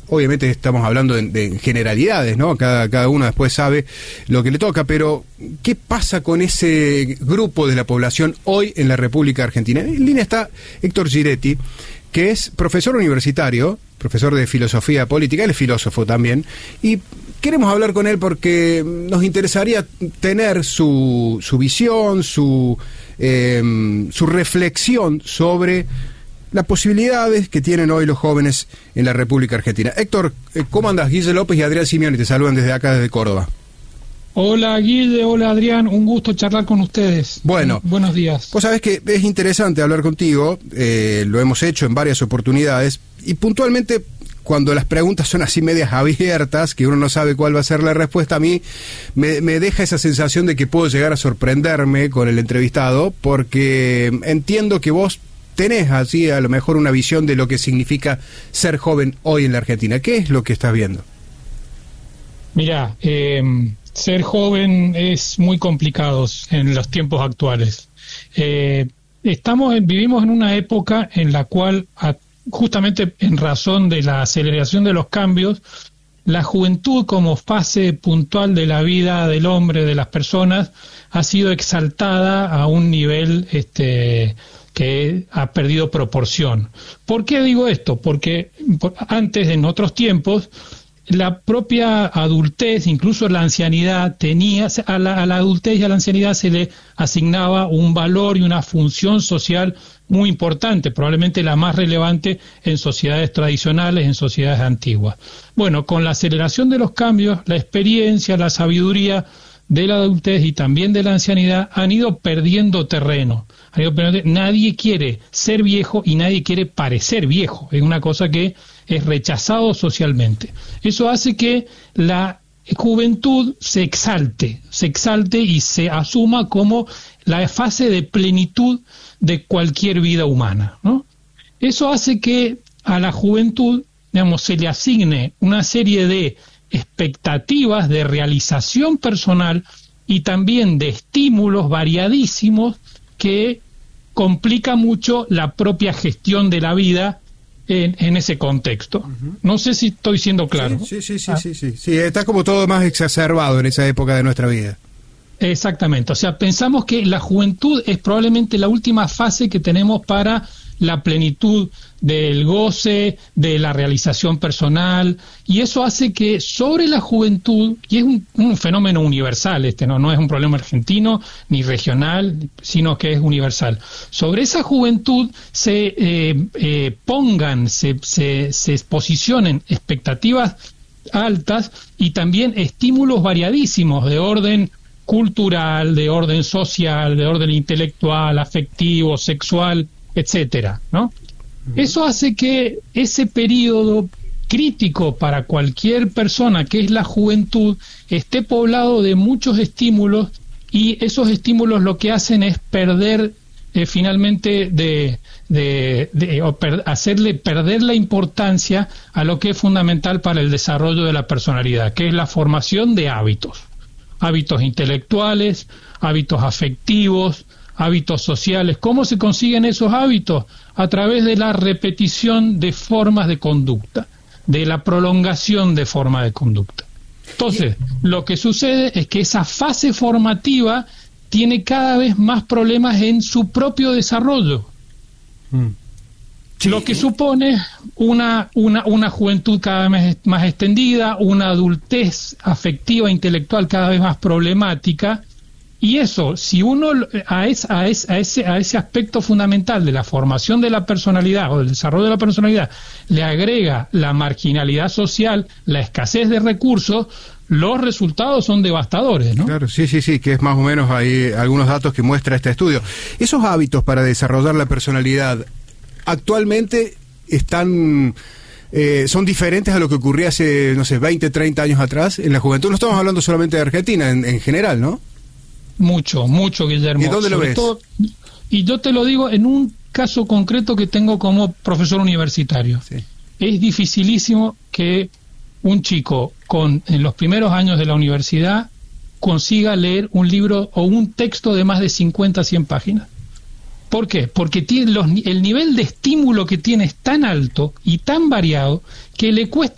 obviamente estamos hablando de generalidades, ¿no? Cada uno después sabe lo que le toca, pero ¿qué pasa con ese grupo de la población hoy en la República Argentina? En línea está Héctor Giretti, que es profesor universitario, profesor de filosofía política, él es filósofo también, y queremos hablar con él porque nos interesaría tener su visión, su reflexión sobre las posibilidades que tienen hoy los jóvenes en la República Argentina. Héctor, ¿cómo andas? Guille López y Adrián Simeoni te saludan desde acá, desde Córdoba. Hola Guille, hola Adrián, un gusto charlar con ustedes. Bueno, buenos días. Vos sabés que es interesante hablar contigo, lo hemos hecho en varias oportunidades, y puntualmente cuando las preguntas son así medias abiertas, que uno no sabe cuál va a ser la respuesta, a mí me deja esa sensación de que puedo llegar a sorprenderme con el entrevistado, porque entiendo que vos tenés así a lo mejor una visión de lo que significa ser joven hoy en la Argentina. ¿Qué es lo que estás viendo? Mirá, ser joven es muy complicado en los tiempos actuales. Vivimos en una época en la cual, justamente en razón de la aceleración de los cambios, la juventud como fase puntual de la vida del hombre, de las personas, ha sido exaltada a un nivel que ha perdido proporción. ¿Por qué digo esto? Porque antes, en otros tiempos, la propia adultez, incluso la ancianidad, a la adultez y a la ancianidad se le asignaba un valor y una función social muy importante, probablemente la más relevante en sociedades tradicionales, en sociedades antiguas. Bueno, con la aceleración de los cambios, la experiencia, la sabiduría de la adultez y también de la ancianidad han ido perdiendo terreno. Nadie quiere ser viejo y nadie quiere parecer viejo. Es una cosa que es rechazado socialmente. Eso hace que la juventud se exalte y se asuma como la fase de plenitud de cualquier vida humana, ¿no? Eso hace que a la juventud, se le asigne una serie de expectativas de realización personal y también de estímulos variadísimos que complica mucho la propia gestión de la vida en ese contexto. No sé si estoy siendo claro. Sí, está como todo más exacerbado en esa época de nuestra vida. Exactamente, o sea, pensamos que la juventud es probablemente la última fase que tenemos para la plenitud del goce, de la realización personal, y eso hace que sobre la juventud, y es un fenómeno universal, no es un problema argentino ni regional, sino que es universal. Sobre esa juventud se posicionen expectativas altas y también estímulos variadísimos de orden cultural, de orden social, de orden intelectual, afectivo, sexual, etcétera, ¿no? Eso hace que ese periodo crítico para cualquier persona, que es la juventud, esté poblado de muchos estímulos, y esos estímulos lo que hacen es perder finalmente hacerle perder la importancia a lo que es fundamental para el desarrollo de la personalidad, que es la formación de hábitos intelectuales, hábitos afectivos, hábitos sociales. ¿Cómo se consiguen esos hábitos? A través de la repetición de formas de conducta, de la prolongación de forma de conducta. Entonces, lo que sucede es que esa fase formativa tiene cada vez más problemas en su propio desarrollo. Sí. Lo que supone una juventud cada vez más extendida, una adultez afectiva, intelectual cada vez más problemática, y eso, si uno a ese aspecto fundamental de la formación de la personalidad o del desarrollo de la personalidad le agrega la marginalidad social, la escasez de recursos, los resultados son devastadores, ¿no? Claro, sí, que es más o menos hay algunos datos que muestra este estudio. Esos hábitos para desarrollar la personalidad actualmente son diferentes a lo que ocurría hace, 20, 30 años atrás en la juventud. No estamos hablando solamente de Argentina, en general, ¿no? Mucho, Guillermo. ¿Y dónde lo ves? Y yo te lo digo en un caso concreto que tengo como profesor universitario. Sí. Es dificilísimo que un chico en los primeros años de la universidad consiga leer un libro o un texto de más de 50, 100 páginas. ¿Por qué? Porque el nivel de estímulo que tiene es tan alto y tan variado que le cuesta